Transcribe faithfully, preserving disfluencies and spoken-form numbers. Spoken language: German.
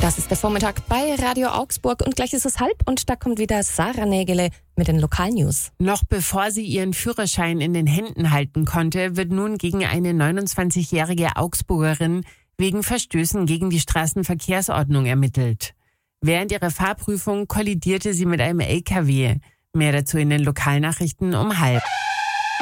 Das ist der Vormittag bei Radio Augsburg und gleich ist es halb und da kommt wieder Sarah Nägele mit den Lokalnews. Noch bevor sie ihren Führerschein in den Händen halten konnte, wird nun gegen eine neunundzwanzigjährige Augsburgerin wegen Verstößen gegen die Straßenverkehrsordnung ermittelt. Während ihrer Fahrprüfung kollidierte sie mit einem L K W. Mehr dazu in den Lokalnachrichten um halb.